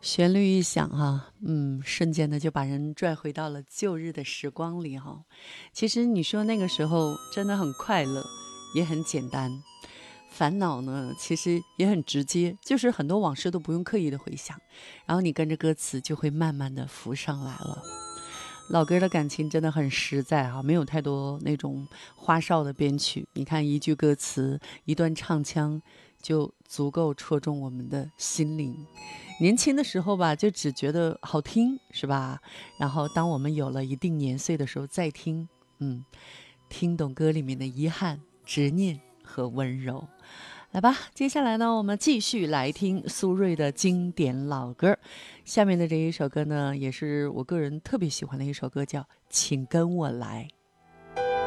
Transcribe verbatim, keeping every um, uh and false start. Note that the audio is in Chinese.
旋律一响哈，嗯，瞬间的就把人拽回到了旧日的时光里哈。其实你说那个时候真的很快乐，也很简单。烦恼呢，其实也很直接，就是很多往事都不用刻意的回想，然后你跟着歌词就会慢慢的浮上来了。老歌的感情真的很实在哈，没有太多那种花哨的编曲。你看一句歌词，一段唱腔，就足够戳中我们的心灵。年轻的时候吧，就只觉得好听，是吧？然后当我们有了一定年岁的时候再听，嗯，听懂歌里面的遗憾、执念和温柔。来吧，接下来呢，我们继续来听苏芮的经典老歌。下面的这一首歌呢，也是我个人特别喜欢的一首歌，叫《请跟我来》。